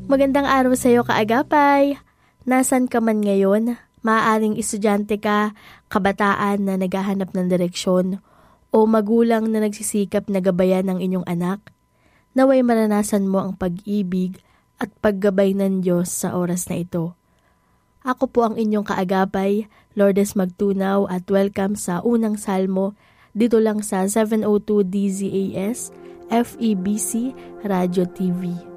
Magandang araw sa iyo, kaagapay. Nasaan ka man ngayon? Maaaring estudyante ka, kabataan na naghahanap ng direksyon, o magulang na nagsisikap na gabayan ng inyong anak. Naway maranasan mo ang pag-ibig at paggabay ng Diyos sa oras na ito. Ako po ang inyong kaagapay, Lourdes Magtunaw, at welcome sa unang salmo dito lang sa 702 DZAS, FEBC Radio TV.